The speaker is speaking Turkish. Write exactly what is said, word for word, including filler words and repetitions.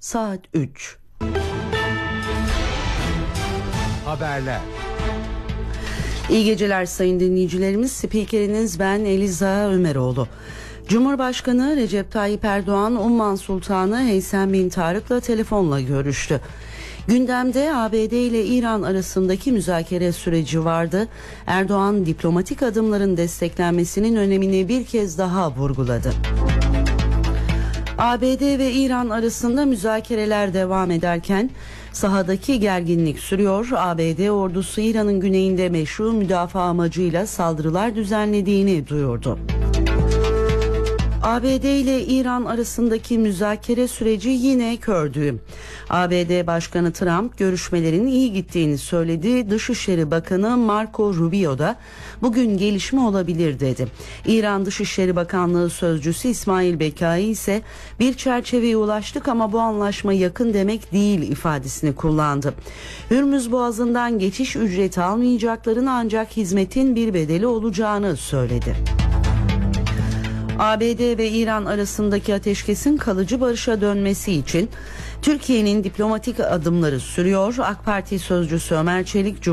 saat üç. Haberler. İyi geceler sayın dinleyicilerimiz. Spikeriniz ben Eliza Ömeroğlu. Cumhurbaşkanı Recep Tayyip Erdoğan, Umman Sultanı Heysem bin Tarık'la telefonla görüştü. Gündemde A B D ile İran arasındaki müzakere süreci vardı. Erdoğan diplomatik adımların desteklenmesinin önemini bir kez daha vurguladı. A B D ve İran arasında müzakereler devam ederken sahadaki gerginlik sürüyor. A B D ordusu İran'ın güneyinde meşru müdafaa amacıyla saldırılar düzenlediğini duyurdu. A B D ile İran arasındaki müzakere süreci yine kördü. A B D Başkanı Trump görüşmelerin iyi gittiğini söyledi. Dışişleri Bakanı Marco Rubio da bugün gelişme olabilir dedi. İran Dışişleri Bakanlığı Sözcüsü İsmail Bekai ise bir çerçeveye ulaştık ama bu anlaşma yakın demek değil ifadesini kullandı. Hürmüz Boğazı'ndan geçiş ücreti almayacaklarını ancak hizmetin bir bedeli olacağını söyledi. A B D ve İran arasındaki ateşkesin kalıcı barışa dönmesi için Türkiye'nin diplomatik adımları sürüyor. AK Parti sözcüsü Ömer Çelik,